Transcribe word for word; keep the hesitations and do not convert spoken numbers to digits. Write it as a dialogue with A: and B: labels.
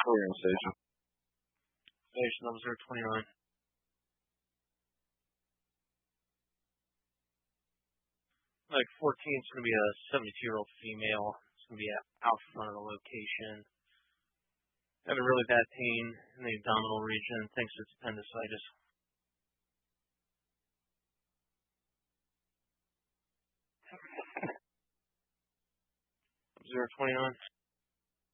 A: Clearing station.
B: Station level zero twenty-nine. Like fourteen is going to be a seventy-two-year-old female. It's going to be out front of the location. Having really bad pain in the abdominal region. Thinks it's appendicitis. zero twenty-nine.